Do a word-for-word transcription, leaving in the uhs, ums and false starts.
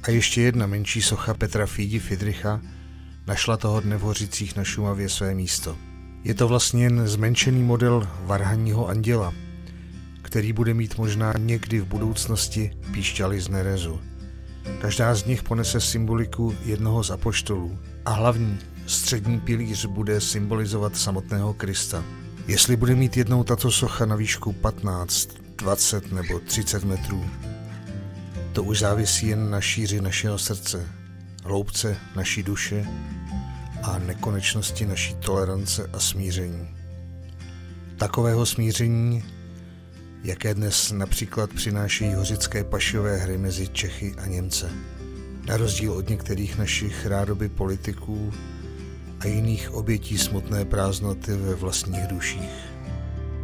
A ještě jedna menší socha Petra Fídi Fidricha našla toho dne v Hořicích na Šumavě své místo. Je to vlastně jen zmenšený model varhanního anděla, který bude mít možná někdy v budoucnosti píšťaly z nerezu. Každá z nich ponese symboliku jednoho z apoštolů a hlavní střední pilíř bude symbolizovat samotného Krista. Jestli bude mít jednou tato socha na výšku patnáct, dvacet nebo třicet metrů, to už závisí jen na šíři našeho srdce, hloubce naší duše a nekonečnosti naší tolerance a smíření. Takového smíření, jaké dnes například přinášejí hořické pašové hry mezi Čechy a Němce, na rozdíl od některých našich rádoby politiků a jiných obětí smutné prázdnoty ve vlastních duších.